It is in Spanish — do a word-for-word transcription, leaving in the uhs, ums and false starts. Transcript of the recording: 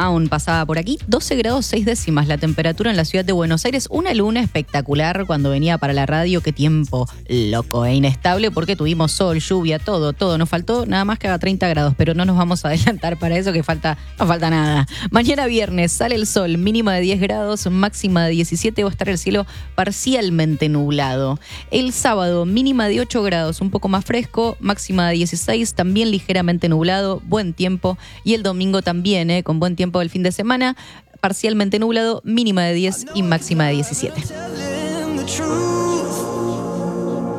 Town pasaba por aquí. doce grados seis décimas la temperatura en la ciudad de Buenos Aires. Una luna espectacular cuando venía para la radio. Qué tiempo loco e inestable porque tuvimos sol, lluvia, todo, todo. Nos faltó nada más que haga treinta grados, pero no nos vamos a adelantar para eso que falta, no falta nada. Mañana viernes sale el sol, mínima de diez grados, máxima de diecisiete. Va a estar el cielo parcialmente nublado. El sábado, mínima de ocho grados, un poco más fresco, máxima de dieciséis, también ligeramente nublado, buen tiempo. Y el domingo también, eh, con buen tiempo del fin de semana, parcialmente nublado, mínima de diez y máxima de diecisiete.